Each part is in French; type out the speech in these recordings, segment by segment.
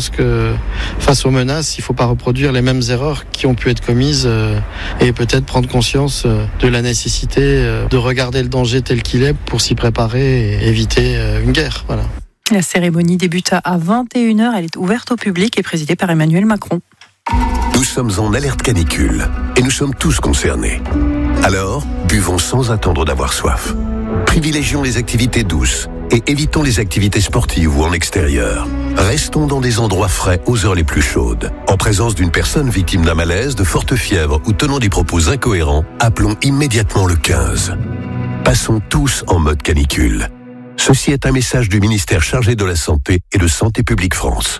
pense que face aux menaces, il ne faut pas reproduire les mêmes erreurs qui ont pu être commises et peut-être prendre conscience de la nécessité de regarder le danger tel qu'il est pour s'y préparer et éviter une guerre. Voilà. La cérémonie débute à 21h. Elle est ouverte au public et présidée par Emmanuel Macron. Nous sommes en alerte canicule et nous sommes tous concernés. Alors, buvons sans attendre d'avoir soif. Privilégions les activités douces et évitons les activités sportives ou en extérieur. Restons dans des endroits frais aux heures les plus chaudes. En présence d'une personne victime d'un malaise, de forte fièvre ou tenant des propos incohérents, appelons immédiatement le 15. Passons tous en mode canicule. Ceci est un message du ministère chargé de la Santé et de Santé publique France.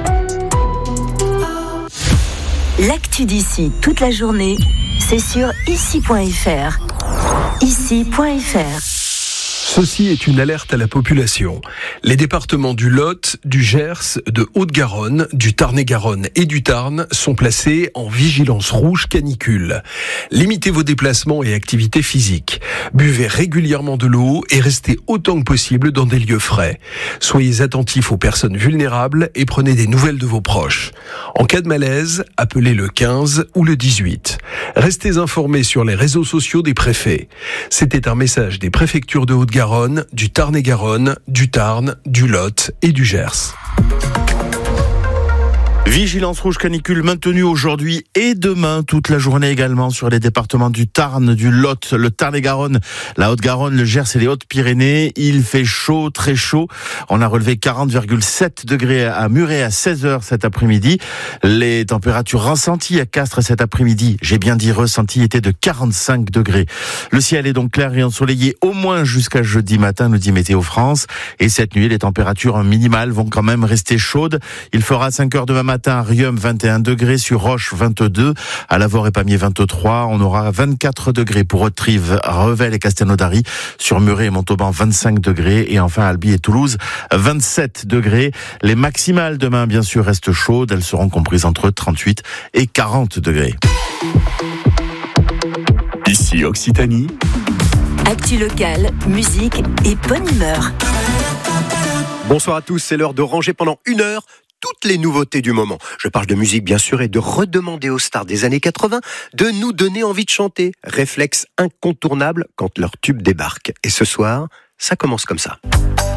L'actu d'ici toute la journée, c'est sur ici.fr. Ici.fr. Ceci est une alerte à la population. Les départements du Lot, du Gers, de Haute-Garonne, du Tarn-et-Garonne et du Tarn sont placés en vigilance rouge canicule. Limitez vos déplacements et activités physiques. Buvez régulièrement de l'eau et restez autant que possible dans des lieux frais. Soyez attentifs aux personnes vulnérables et prenez des nouvelles de vos proches. En cas de malaise, appelez le 15 ou le 18. Restez informés sur les réseaux sociaux des préfets. C'était un message des préfectures de Haute-Garonne, du Tarn-et-Garonne, du Tarn, du Lot et du Gers. Vigilance rouge canicule maintenue aujourd'hui et demain toute la journée également sur les départements du Tarn, du Lot, le Tarn-et-Garonne, la Haute-Garonne, le Gers et les Hautes-Pyrénées. Il fait chaud, très chaud. On a relevé 40,7 degrés à Muret à 16h cet après-midi. Les températures ressenties à Castres cet après-midi, j'ai bien dit ressenties, étaient de 45 degrés. Le ciel est donc clair et ensoleillé au moins jusqu'à jeudi matin, nous dit Météo France. Et cette nuit, les températures minimales vont quand même rester chaudes. Il fera 5h demain matin à Riom 21 degrés, sur Roche 22, à Lavore et Pamiers 23, on aura 24 degrés pour Haute-Trive, Revel et Castelnaudary, sur Muret et Montauban 25 degrés et enfin Albi et Toulouse 27 degrés. Les maximales demain bien sûr restent chaudes, elles seront comprises entre 38 et 40 degrés. Ici Occitanie. Actu locale, musique et bonne humeur. Bonsoir à tous, c'est l'heure de ranger pendant 1 heure toutes les nouveautés du moment. Je parle de musique bien sûr et de redemander aux stars des années 80 de nous donner envie de chanter. Réflexe incontournable quand leur tube débarque. Et ce soir, ça commence comme ça.